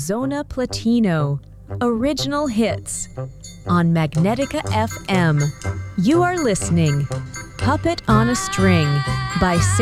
Arizona Platino, original hits on Magnetica FM. You are listening Puppet on a String by